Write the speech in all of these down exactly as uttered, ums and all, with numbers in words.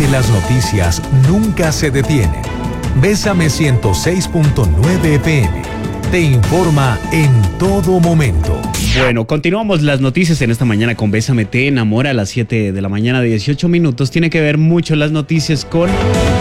porque las noticias nunca se detienen. Bésame ciento seis punto nueve F M. Te informa en todo momento. Bueno, continuamos las noticias en esta mañana con Bésame Te Enamora a las siete de la mañana, dieciocho minutos. Tiene que ver mucho las noticias con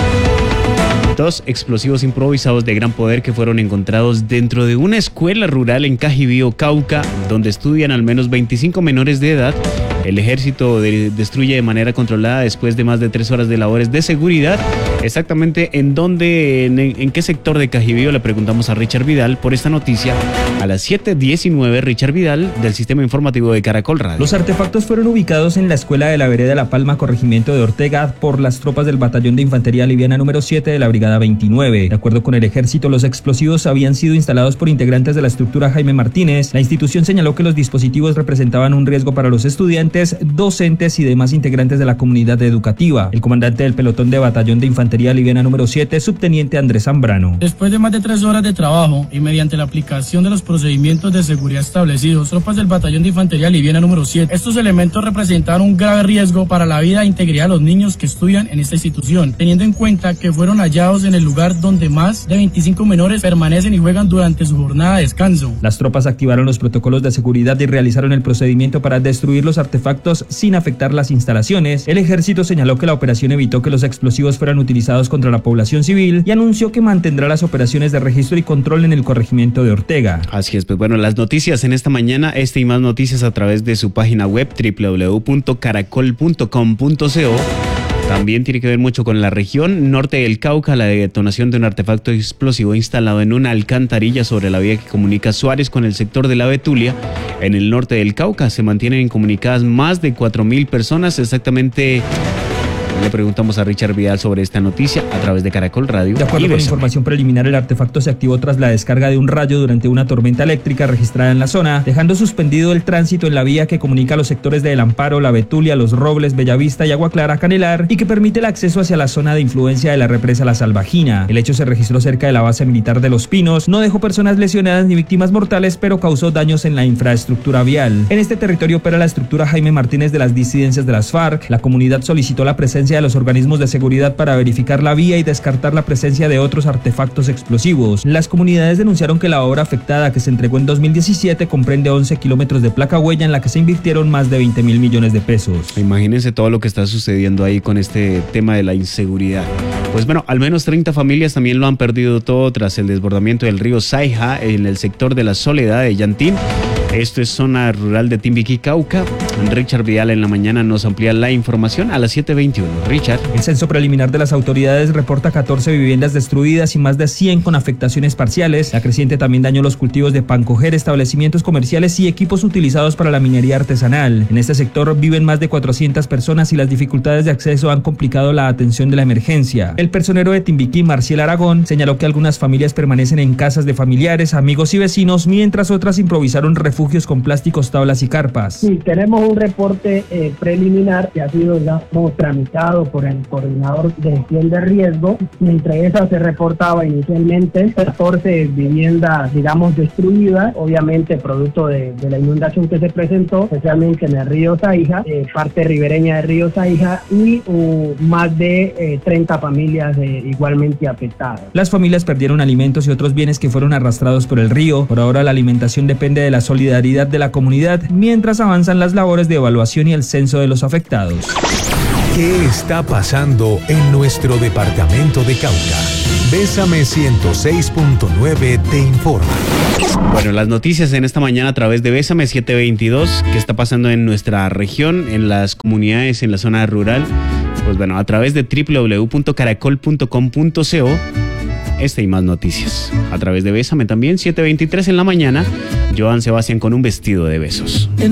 dos explosivos improvisados de gran poder que fueron encontrados dentro de una escuela rural en Cajibío, Cauca, donde estudian al menos veinticinco menores de edad. El ejército de, destruye de manera controlada después de más de tres horas de labores de seguridad. Exactamente en dónde, en, en qué sector de Cajibío, le preguntamos a Richard Vidal por esta noticia. A las siete diecinueve, Richard Vidal, del Sistema Informativo de Caracol Radio. Los artefactos fueron ubicados en la escuela de la vereda La Palma, corregimiento de Ortega, por las tropas del Batallón de Infantería Liviana número siete de la Brigada veintinueve. De acuerdo con el ejército, los explosivos habían sido instalados por integrantes de la estructura Jaime Martínez. La institución señaló que los dispositivos representaban un riesgo para los estudiantes, docentes y demás integrantes de la comunidad educativa. El comandante del pelotón de Batallón de Infantería Liviana número siete, subteniente Andrés Zambrano. Después de más de tres horas de trabajo y mediante la aplicación de los procedimientos de seguridad establecidos, tropas del Batallón de Infantería Liviana número siete, estos elementos representaron un grave riesgo para la vida e integridad de los niños que estudian en esta institución, teniendo en cuenta que fueron hallados en el lugar donde más de veinticinco menores permanecen y juegan durante su jornada de descanso. Las tropas activaron los protocolos de seguridad y realizaron el procedimiento para destruir los artefactos sin afectar las instalaciones. El ejército señaló que la operación evitó que los explosivos fueran utilizados contra la población civil y anunció que mantendrá las operaciones de registro y control en el corregimiento de Ortega. Así es, pues bueno, las noticias en esta mañana, este y más noticias a través de su página web doble u doble u doble u punto caracol punto com punto co. También tiene que ver mucho con la región norte del Cauca, la detonación de un artefacto explosivo instalado en una alcantarilla sobre la vía que comunica Suárez con el sector de la Betulia. En el norte del Cauca se mantienen comunicadas más de cuatro mil personas, exactamente. Le preguntamos a Richard Vidal sobre esta noticia a través de Caracol Radio. De acuerdo con información preliminar, el artefacto se activó tras la descarga de un rayo durante una tormenta eléctrica registrada en la zona, dejando suspendido el tránsito en la vía que comunica los sectores de El Amparo, La Betulia, Los Robles, Bellavista y Agua Clara, Canelar, y que permite el acceso hacia la zona de influencia de la represa La Salvajina. El hecho se registró cerca de la base militar de Los Pinos, no dejó personas lesionadas ni víctimas mortales, pero causó daños en la infraestructura vial. En este territorio opera la estructura Jaime Martínez de las disidencias de las FARC. La comunidad solicitó la presencia de los organismos de seguridad para verificar la vía y descartar la presencia de otros artefactos explosivos. Las comunidades denunciaron que la obra afectada, que se entregó en dos mil diecisiete, comprende once kilómetros de placa huella en la que se invirtieron más de veinte mil millones de pesos. Imagínense todo lo que está sucediendo ahí con este tema de la inseguridad. Pues bueno, al menos treinta familias también lo han perdido todo tras el desbordamiento del río Saija en el sector de la Soledad de Yantín. Esto es zona rural de Timbiquí, Cauca. Richard Vidal en la mañana nos amplía la información a las siete veintiuno. Richard. El censo preliminar de las autoridades reporta catorce viviendas destruidas y más de cien con afectaciones parciales. La creciente también dañó los cultivos de pancoger, establecimientos comerciales y equipos utilizados para la minería artesanal. En este sector viven más de cuatrocientas personas y las dificultades de acceso han complicado la atención de la emergencia. El personero de Timbiquí, Marcial Aragón, señaló que algunas familias permanecen en casas de familiares, amigos y vecinos, mientras otras improvisaron refugios con plásticos, tablas y carpas. Sí, tenemos un reporte eh, preliminar que ha sido ya como tramitado por el coordinador de gestión de riesgo, y entre esas se reportaba inicialmente catorce viviendas, digamos, destruidas, obviamente producto de, de la inundación que se presentó, especialmente en el río Saija, eh, parte ribereña del río Saija, y uh, más de eh, treinta familias eh, igualmente afectadas. Las familias perdieron alimentos y otros bienes que fueron arrastrados por el río. Por ahora la alimentación depende de la solidaridad de la comunidad, mientras avanzan las labores de evaluación y el censo de los afectados. ¿Qué está pasando en nuestro departamento de Cauca? Bésame ciento seis punto nueve te informa. Bueno, las noticias en esta mañana a través de Bésame siete veintidós. ¿Qué está pasando en nuestra región, en las comunidades, en la zona rural? Pues bueno, a través de doble u doble u doble u punto caracol punto com punto co. Este y más noticias. A través de Bésame también, siete veintitrés en la mañana. Joan Sebastián con un vestido de besos.